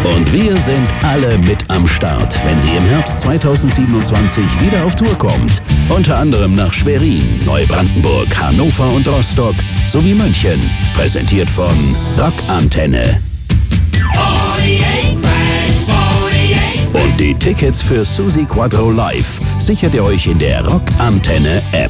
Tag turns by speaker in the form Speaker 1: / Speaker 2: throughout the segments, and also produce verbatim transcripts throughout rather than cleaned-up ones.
Speaker 1: Und wir sind alle mit am Start, wenn sie im Herbst zweitausendsiebenundzwanzig wieder auf Tour kommt. Unter anderem nach Schwerin, Neubrandenburg, Hannover und Rostock sowie München. Präsentiert von Rock Antenne. Und die Tickets für Susi Quadro Live sichert ihr euch in der Rock Antenne App.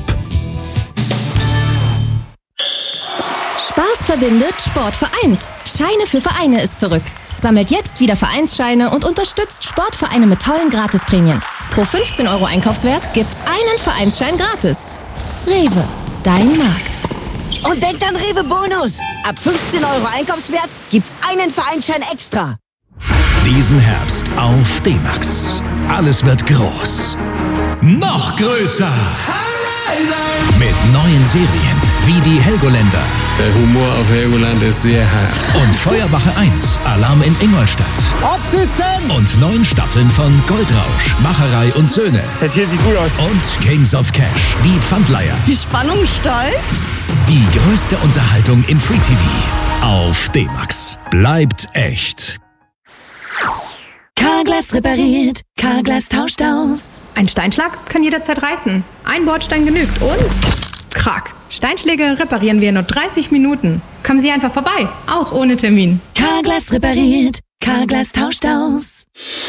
Speaker 2: Spaß verbindet, Sport vereint. Scheine für Vereine ist zurück. Sammelt jetzt wieder Vereinsscheine und unterstützt Sportvereine mit tollen Gratisprämien. Pro fünfzehn Euro Einkaufswert gibt's einen Vereinsschein gratis. Rewe, dein Markt.
Speaker 3: Und denkt an Rewe Bonus. Ab fünfzehn Euro Einkaufswert gibt's einen Vereinsschein extra.
Speaker 4: Diesen Herbst auf D-Max. Alles wird groß. Noch größer. Mit neuen Serien wie die Helgoländer.
Speaker 5: Der Humor auf Helgoland ist sehr hart.
Speaker 4: Und Feuerwache eins, Alarm in Ingolstadt.
Speaker 6: Absitzen!
Speaker 4: Und neun Staffeln von Goldrausch, Macherei und Söhne.
Speaker 6: Das hier sieht gut aus.
Speaker 4: Und Kings of Cash, die Pfandleiher.
Speaker 3: Die Spannung steigt.
Speaker 4: Die größte Unterhaltung im Free-T V. Auf D-Max. Bleibt echt.
Speaker 7: Carglass repariert, Carglass tauscht aus.
Speaker 8: Ein Steinschlag kann jederzeit reißen. Ein Bordstein genügt und krack. Steinschläge reparieren wir in nur dreißig Minuten. Kommen Sie einfach vorbei, auch ohne Termin.
Speaker 7: Carglass repariert, Carglass tauscht aus.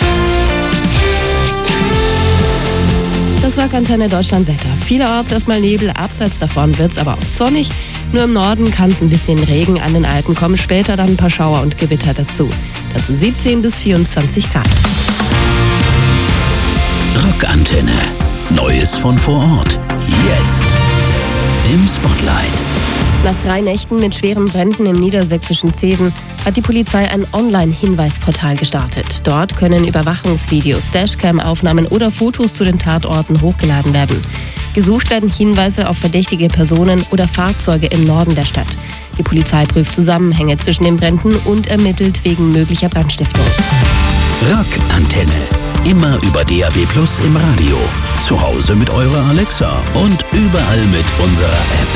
Speaker 9: Das war Antenne Deutschland Wetter. Vielerorts erstmal Nebel, abseits davon wird's aber auch sonnig. Nur im Norden kann es ein bisschen Regen an den Alpen kommen, später dann ein paar Schauer und Gewitter dazu. Dazu siebzehn bis vierundzwanzig Grad.
Speaker 1: Rock Antenne. Neues von vor Ort. Jetzt im Spotlight.
Speaker 9: Nach drei Nächten mit schweren Bränden im niedersächsischen Zeven hat die Polizei ein Online-Hinweisportal gestartet. Dort können Überwachungsvideos, Dashcam-Aufnahmen oder Fotos zu den Tatorten hochgeladen werden. Gesucht werden Hinweise auf verdächtige Personen oder Fahrzeuge im Norden der Stadt. Die Polizei prüft Zusammenhänge zwischen den Bränden und ermittelt wegen möglicher Brandstiftung.
Speaker 1: Rock Antenne. Immer über D A B Plus im Radio. Zu Hause mit eurer Alexa und überall mit unserer App.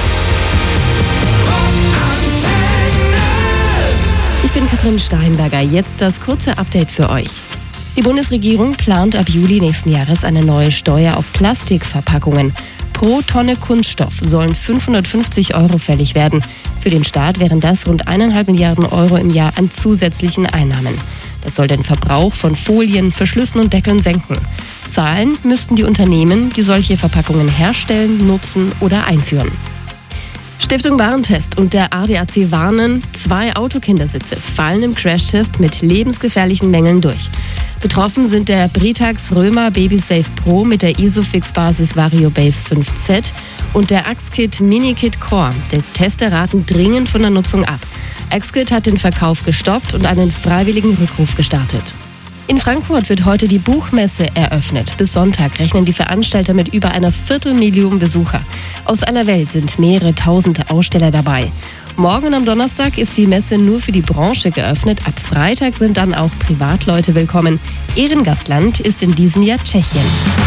Speaker 9: Ich bin Katrin Steinberger. Jetzt das kurze Update für euch. Die Bundesregierung plant ab Juli nächsten Jahres eine neue Steuer auf Plastikverpackungen. Pro Tonne Kunststoff sollen fünfhundertfünfzig Euro fällig werden. Für den Staat wären das rund eineinhalb Milliarden Euro im Jahr an zusätzlichen Einnahmen. Das soll den Verbrauch von Folien, Verschlüssen und Deckeln senken. Zahlen müssten die Unternehmen, die solche Verpackungen herstellen, nutzen oder einführen. Stiftung Warentest und der A D A C warnen, zwei Autokindersitze fallen im Crashtest mit lebensgefährlichen Mängeln durch. Betroffen sind der Britax Römer BabySafe Pro mit der Isofix-Basis VarioBase fünf Z und der Axkit Minikit Core. Die Tester raten dringend von der Nutzung ab. Axkit hat den Verkauf gestoppt und einen freiwilligen Rückruf gestartet. In Frankfurt wird heute die Buchmesse eröffnet. Bis Sonntag rechnen die Veranstalter mit über einer Viertelmillion Besucher. Aus aller Welt sind mehrere tausende Aussteller dabei. Morgen am Donnerstag ist die Messe nur für die Branche geöffnet. Ab Freitag sind dann auch Privatleute willkommen. Ehrengastland ist in diesem Jahr Tschechien.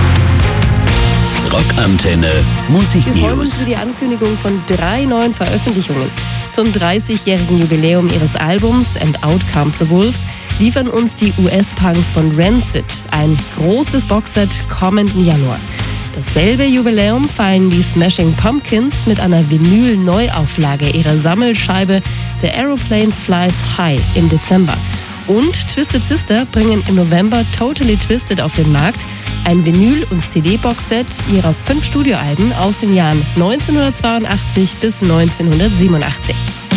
Speaker 1: Rock Antenne Musik
Speaker 9: Wir freuen uns
Speaker 1: News.
Speaker 9: für die Ankündigung von drei neuen Veröffentlichungen. Zum dreißigjährigen Jubiläum ihres Albums And Out Come the Wolves liefern uns die U S-Punks von Rancid ein großes Boxset kommenden Januar. Dasselbe Jubiläum feiern die Smashing Pumpkins mit einer Vinyl-Neuauflage ihrer Sammelscheibe The Aeroplane Flies High im Dezember. Und Twisted Sister bringen im November Totally Twisted auf den Markt, ein Vinyl- und C D-Boxset ihrer fünf Studioalben aus den Jahren neunzehnhundertzweiundachtzig bis neunzehnhundertsiebenundachtzig.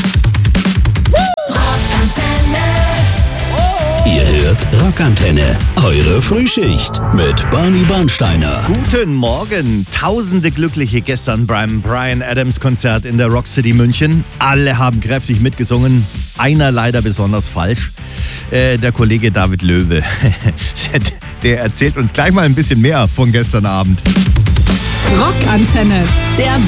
Speaker 1: Ihr hört Rock Antenne, eure Frühschicht mit Barney Bernsteiner.
Speaker 10: Guten Morgen. Tausende Glückliche gestern beim Bryan Adams Konzert in der Rock City München. Alle haben kräftig mitgesungen. Einer leider besonders falsch. Äh, der Kollege David Löwe. Der erzählt uns gleich mal ein bisschen mehr von gestern Abend.
Speaker 11: Rock Antenne, der